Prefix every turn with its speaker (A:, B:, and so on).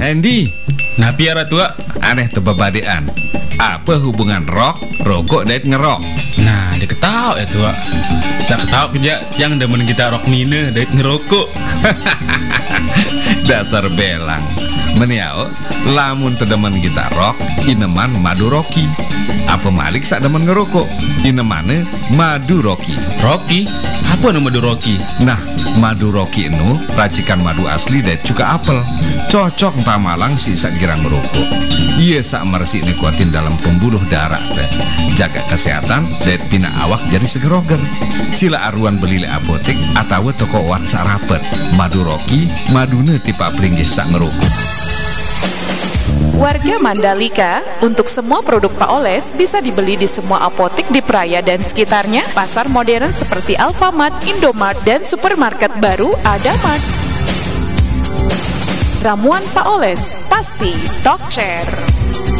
A: Andy,
B: Napi ya tua?
A: aneh tebabadean. Apa hubungan rokok dan ngerok?
B: Nah, dia ketawa ya tua. Saya ketawa kerja yang demen kita rok nina dari ngerokok.
A: Dasar belang. Meniao, lamun tedemen kita rok, ineman madu roki. Apa malik sak demen ngerokok, inemane madu roki.
B: Rocky? Apa nama madu Rocky?
A: Nah, madu roki itu racikan madu asli dari cuka apel. Cocok entah malang si sak girang ngerokok. Iya sak mersi ini kuatin dalam pembuluh darah teh. Jaga kesehatan dan pina awak jadi segeroger. Sila aruan beli le apotek atau toko wat sarapet. Madu roki, madune tipe pringgih sak ngerokok.
C: Warga Mandalika, untuk semua produk Pak Oles bisa dibeli di semua apotek di Praia dan sekitarnya, pasar modern seperti Alfamart, Indomart, dan supermarket baru Adamart. Ramuan Pak Oles, pasti top chair.